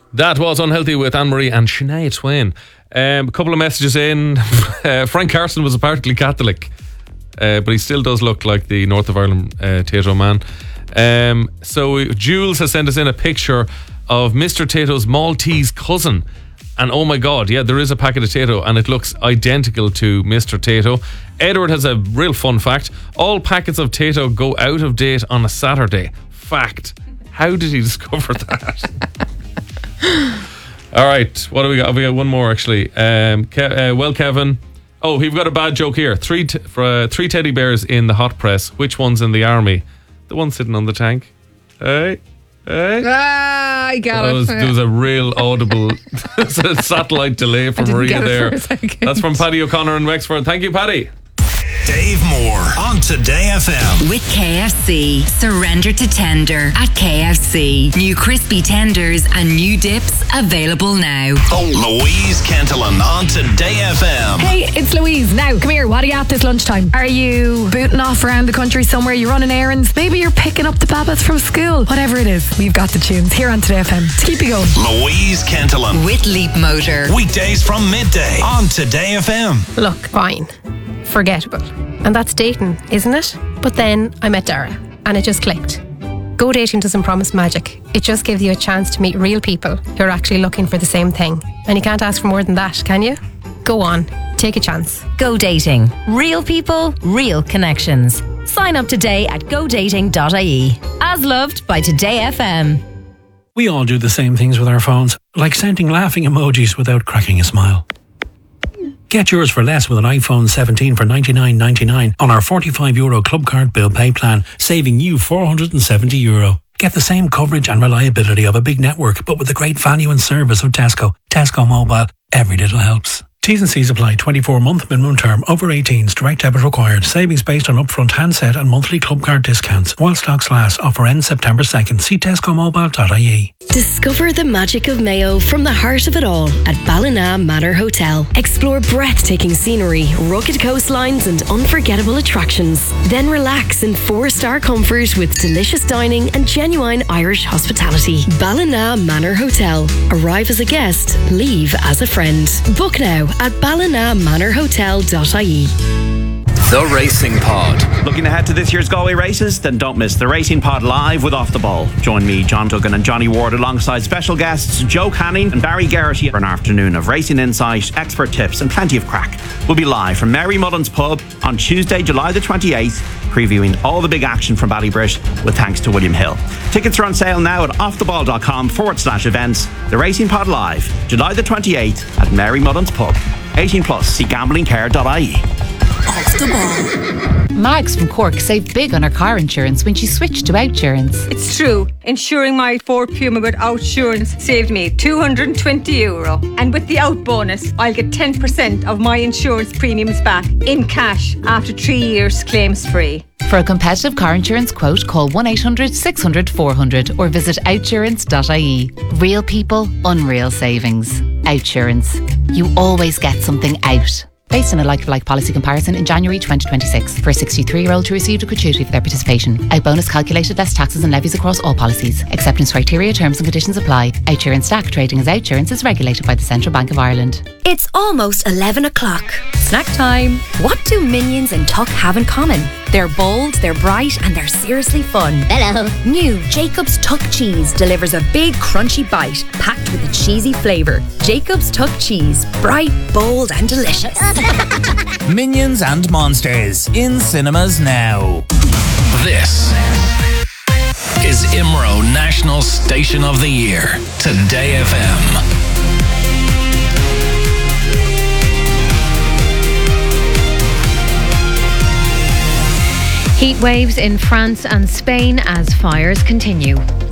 That was Unhealthy with Anne-Marie and Sinead Twain. A couple of messages in. Frank Carson was apparently Catholic, but he still does look like the North of Ireland Tato man. So Jules has sent us in a picture of Mr. Tato's Maltese cousin. And oh my God, yeah, there is a packet of Tato and it looks identical to Mr. Tato. Edward has a real fun fact. All packets of Tato go out of date on a Saturday. Fact. How did he discover that? All right, what do we got? We got one more actually. Kevin. Oh, we've got a bad joke here. Three teddy bears in the hot press. Which one's in the army? The one sitting on the tank. Hey. I got it. There was a real audible satellite delay from Maria there. That's from Paddy O'Connor in Wexford. Thank you, Paddy. Dave Moore on Today FM. With KFC. Surrender to tender at KFC. New crispy tenders and new dips available now. Louise Kentelan on Today FM. Hey, it's Louise. Now, come here. What are you at this lunchtime? Are you booting off around the country somewhere? You're running errands? Maybe you're picking up the babbas from school. Whatever it is, we've got the tunes here on Today FM to keep you going. Louise Kentelan. With Leap Motor. Weekdays from midday on Today FM. Look, fine. Forgettable. And that's dating, isn't it? But then I met Dara and it just clicked. Go dating doesn't promise magic. It just gives you a chance to meet real people who are actually looking for the same thing. And you can't ask for more than that, can you? Go on, take a chance. Go dating. Real people, real connections. Sign up today at godating.ie. As loved by Today FM. We all do the same things with our phones, like sending laughing emojis without cracking a smile. Get yours for less with an iPhone 17 for €99.99 on our €45 Club Card Bill Pay plan, saving you €470. Get the same coverage and reliability of a big network, but with the great value and service of Tesco. Tesco Mobile. Every little helps. T's and C's apply. 24-month minimum term. Over 18s. Direct debit required. Savings based on upfront handset and monthly club card discounts. While stocks last. Offer ends September 2nd. See tescomobile.ie. Discover the magic of Mayo from the heart of it all at Ballina Manor Hotel. Explore breathtaking scenery, rugged coastlines and unforgettable attractions. Then relax in 4-star comfort with delicious dining and genuine Irish hospitality. Ballina Manor Hotel. Arrive as a guest, leave as a friend. Book now at ballinamanorhotel.ie. The Racing Pod. Looking ahead to this year's Galway races? Then don't miss the Racing Pod live with Off the Ball. Join me, John Duggan and Johnny Ward alongside special guests Joe Canning and Barry Garrity for an afternoon of racing insight, expert tips and plenty of crack. We'll be live from Mary Mullen's Pub on Tuesday, July the 28th, previewing all the big action from Ballybrit with thanks to William Hill. Tickets are on sale now at offtheball.com/events. The Racing Pod live, July the 28th at Mary Mullen's Pub. 18 plus, see gamblingcare.ie. Off the Ball. Mags from Cork saved big on her car insurance when she switched to Outsurance. It's true. Insuring my Ford Puma with Outsurance saved me €220. And with the Out bonus, I'll get 10% of my insurance premiums back in cash after 3 years claims free. For a competitive car insurance quote, call 1-800-600-400 or visit outsurance.ie. Real people, unreal savings. Outsurance. You always get something out. Based on a like-for-like policy comparison in January 2026. For a 63-year-old who received a gratuity for their participation. Out bonus calculated less taxes and levies across all policies. Acceptance criteria, terms and conditions apply. Outsurance stack trading as Outsurance is regulated by the Central Bank of Ireland. It's almost 11 o'clock. Snack time. What do Minions and Tuck have in common? They're bold, they're bright, and they're seriously fun. Hello. New Jacob's Tuck Cheese delivers a big crunchy bite packed with a cheesy flavour. Jacob's Tuck Cheese. Bright, bold, and delicious. Minions and Monsters in cinemas now. This is IMRO National Station of the Year. Today FM. Heat waves in France and Spain as fires continue.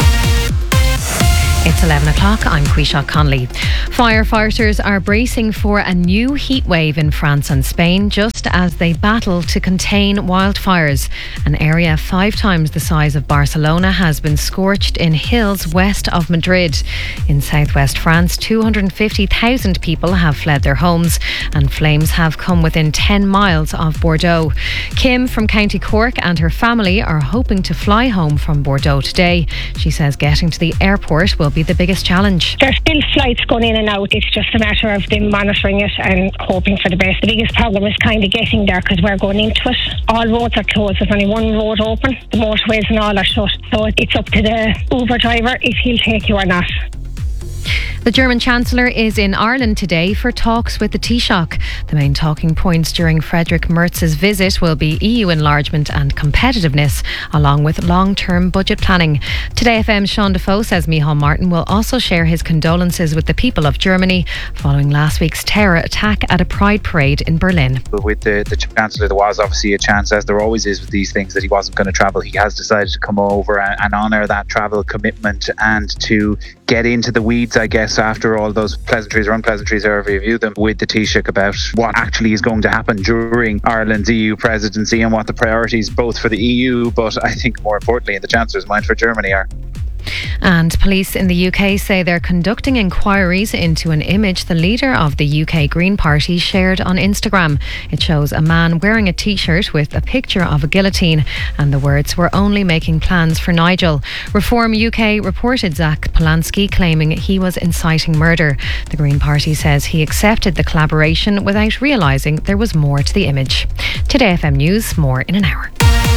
It's 11 o'clock. I'm Quishak Conley. Firefighters are bracing for a new heat wave in France and Spain just as they battle to contain wildfires. An area 5 times the size of Barcelona has been scorched in hills west of Madrid. In southwest France, 250,000 people have fled their homes and flames have come within 10 miles of Bordeaux. Kim from County Cork and her family are hoping to fly home from Bordeaux today. She says getting to the airport will be the biggest challenge. There's still flights going in and out. It's just a matter of them monitoring it and hoping for the best. The biggest problem is kind of getting there because we're going into it. All roads are closed. There's only one road open. The motorways and all are shut. So it's up to the Uber driver if he'll take you or not. The German Chancellor is in Ireland today for talks with the Taoiseach. The main talking points during Friedrich Merz's visit will be EU enlargement and competitiveness, along with long-term budget planning. Today FM's Sean Defoe says Micheál Martin will also share his condolences with the people of Germany following last week's terror attack at a pride parade in Berlin. With the Chancellor, there was obviously a chance, as there always is with these things, that he wasn't going to travel. He has decided to come over and honour that travel commitment and to get into the weeds, I guess, after all those pleasantries or unpleasantries, however you view them, with the Taoiseach about what actually is going to happen during Ireland's EU presidency and what the priorities both for the EU, but I think more importantly in the Chancellor's mind for Germany are. And police in the UK say they're conducting inquiries into an image the leader of the UK Green Party shared on Instagram. It shows a man wearing a t-shirt with a picture of a guillotine and the words "We're only making plans for Nigel." Reform UK reported Zach Polanski claiming he was inciting murder. The Green Party says he accepted the collaboration without realising there was more to the image. Today FM News, more in an hour.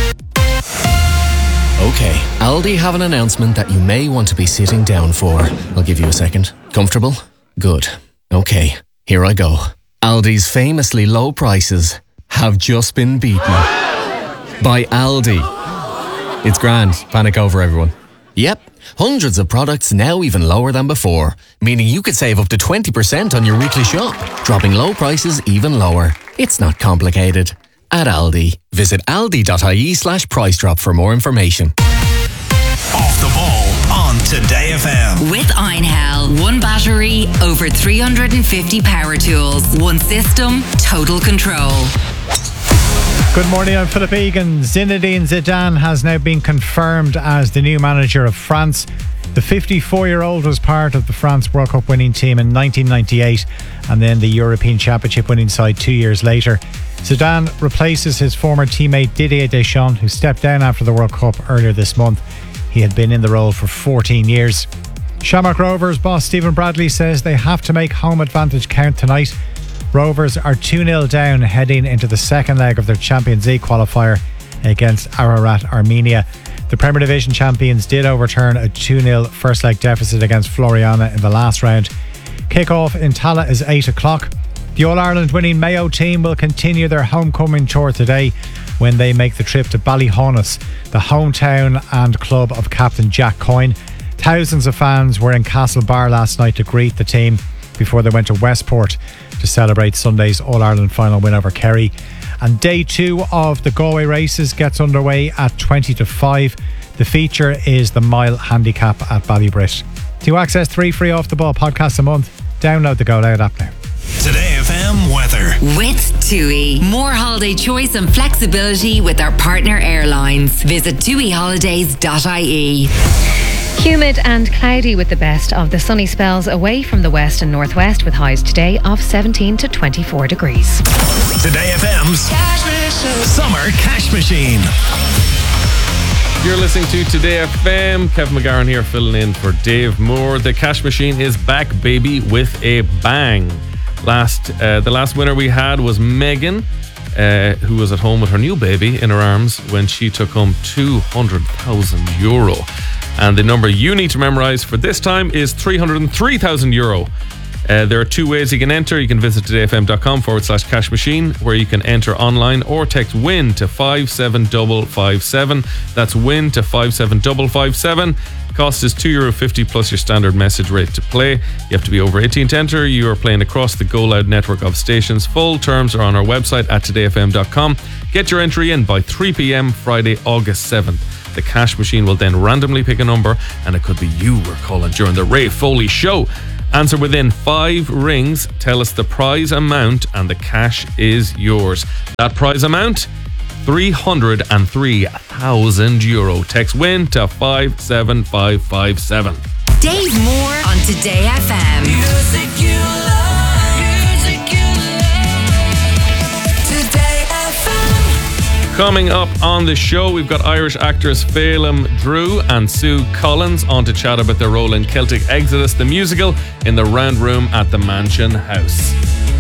Okay, Aldi have an announcement that you may want to be sitting down for. I'll give you a second. Comfortable? Good. Okay, here I go. Aldi's famously low prices have just been beaten by Aldi. It's grand. Panic over, everyone. Yep, hundreds of products now even lower than before, meaning you could save up to 20% on your weekly shop, dropping low prices even lower. It's not complicated. At Aldi. Visit aldi.ie/price drop for more information. Off the ball on Today FM. With Einhell. One battery, over 350 power tools. One system, total control. Good morning, I'm Philip Egan. Zinedine Zidane has now been confirmed as the new manager of France. The 54-year-old was part of the France World Cup winning team in 1998 and then the European Championship winning side 2 years later. Zidane replaces his former teammate Didier Deschamps, who stepped down after the World Cup earlier this month. He had been in the role for 14 years. Shamrock Rovers boss Stephen Bradley says they have to make home advantage count tonight. Rovers are 2-0 down heading into the second leg of their Champions League qualifier against Ararat Armenia. The Premier Division champions did overturn a 2-0 first leg deficit against Floriana in the last round. Kick-off in Tala is 8 o'clock. The All-Ireland winning Mayo team will continue their homecoming tour today when they make the trip to Ballyhonus, the hometown and club of captain Jack Coyne. Thousands of fans were in Castlebar last night to greet the team before they went to Westport to celebrate Sunday's All-Ireland final win over Kerry. And day 2 of the Galway races gets underway at 20 to 5. The feature is the mile handicap at Ballybrit. To access 3 free Off the Ball podcasts a month, download the Go Loud app now. Today FM weather. With TUI. More holiday choice and flexibility with our partner airlines. Visit tuiholidays.ie. Humid and cloudy with the best of the sunny spells away from the west and northwest, with highs today of 17 to 24 degrees. Today FM's Summer Cash Machine. You're listening to Today FM. Kevin McGarren here filling in for Dave Moore. The cash machine is back, baby, with a bang. The last winner we had was Megan, who was at home with her new baby in her arms when she took home €200,000. And the number you need to memorise for this time is €303,000. There are 2 ways you can enter. You can visit todayfm.com/cash machine, where you can enter online or text WIN to 57557. That's WIN to 57557. Cost is €2.50 plus your standard message rate to play. You have to be over 18 to enter. You are playing across the Go Loud network of stations. Full terms are on our website at todayfm.com. Get your entry in by 3 p.m. Friday, August 7th. The cash machine will then randomly pick a number, and it could be you we're calling during the Ray Foley show. Answer within 5 rings, tell us the prize amount, and the cash is yours. That prize amount? €303,000. Text WIN to 57557. Dave Moore on Today FM. Music you love. Music you love. Today FM. Coming up on the show, we've got Irish actors Phelim Drew and Sue Collins on to chat about their role in Celtic Exodus, the musical, in the Round Room at the Mansion House.